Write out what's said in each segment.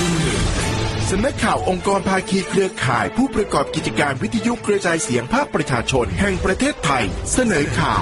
สำนักข่าวองค์กรภาคีเครือข่ายผู้ประกอบกิจการวิทยุกระจายเสียงภาคประชาชนแห่งประเทศไทยเสนอข่า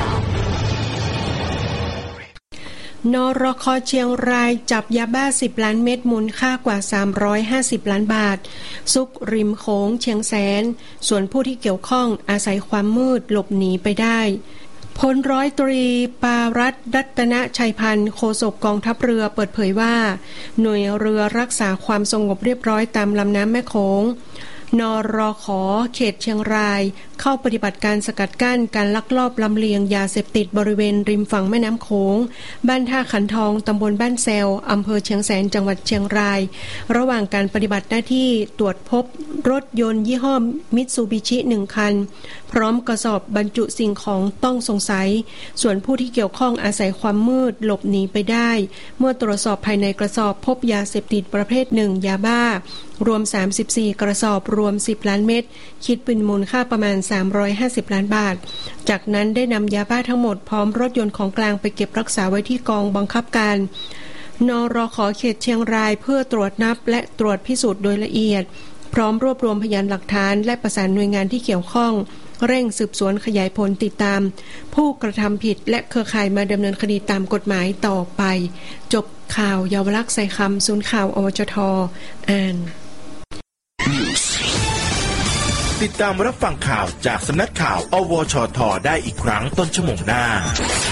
วนรค.เชียงรายจับยาบ้า10 ล้านเม็ดมูลค่ากว่า350 ล้านบาทซุกริมโขงเชียงแสนส่วนผู้ที่เกี่ยวข้องอาศัยความมืดหลบหนีไปได้พลร้อยตรีปารัตน์รัตนชัยพันธ์โฆษกกองทัพเรือเปิดเผยว่าหน่วยเรือรักษาความสงบเรียบร้อยตามลำน้ำแม่โขงนรข.เขตเชียงรายเข้าปฏิบัติการสกัดกั้นการลักลอบลำเลียงยาเสพติดบริเวณริมฝั่งแม่น้ำโขงบ้านท่าขันทองตำบลบ้านแซวอำเภอเชียงแสนจังหวัดเชียงรายระหว่างการปฏิบัติหน้าที่ตรวจพบรถยนต์ยี่ห้อมิตซูบิชิ1 คันพร้อมกระสอบบรรจุสิ่งของต้องสงสัยส่วนผู้ที่เกี่ยวข้องอาศัยความมืดหลบหนีไปได้เมื่อตรวจสอบภายในกระสอบพบยาเสพติดประเภท1ยาบ้ารวม34 กระสอบรวม10 ล้านเม็ดคิดเป็นมูลค่าประมาณ350 ล้านบาทจากนั้นได้นำยาบ้าทั้งหมดพร้อมรถยนต์ของกลางไปเก็บรักษาไว้ที่กองบังคับการนรข.เขตเชียงรายเพื่อตรวจนับและตรวจพิสูจน์โดยละเอียดพร้อมรวบรวมพยานหลักฐานและประสานหน่วยงานที่เกี่ยวข้องเร่งสืบสวนขยายผลติดตามผู้กระทำผิดและเครือข่ายมาดำเนินคดีตามกฎหมายต่อไปจบข่าวเยาวลักษณ์ใส่คำศูนย์ข่าวอวชท.อ่านติดตามรับฟังข่าวจากสำนักข่าวอวชท.ได้อีกครั้งต้นชั่วโมงหน้า